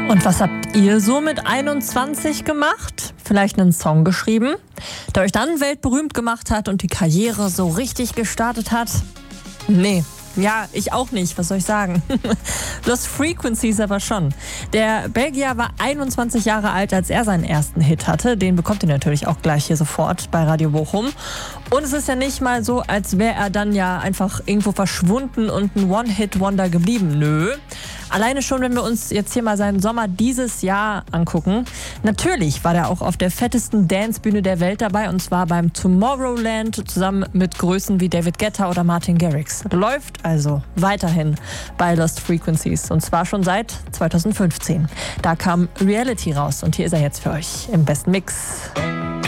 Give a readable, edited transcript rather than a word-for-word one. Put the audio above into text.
Und was habt ihr so mit 21 gemacht? Vielleicht einen Song geschrieben, der euch dann weltberühmt gemacht hat und die Karriere so richtig gestartet hat? Nee. Ja, ich auch nicht, was soll ich sagen? Lost Frequencies aber schon. Der Belgier war 21 Jahre alt, als er seinen ersten Hit hatte. Den bekommt ihr natürlich auch gleich hier sofort bei Radio Bochum. Und es ist ja nicht mal so, als wäre er dann ja einfach irgendwo verschwunden und ein One-Hit-Wonder geblieben. Nö. Alleine schon, wenn wir uns jetzt hier mal seinen Sommer dieses Jahr angucken. Natürlich war der auch auf der fettesten Dancebühne der Welt dabei, und zwar beim Tomorrowland zusammen mit Größen wie David Guetta oder Martin Garrix. Läuft also weiterhin bei Lost Frequencies, und zwar schon seit 2015. Da kam Reality raus und hier ist er jetzt für euch im besten Mix.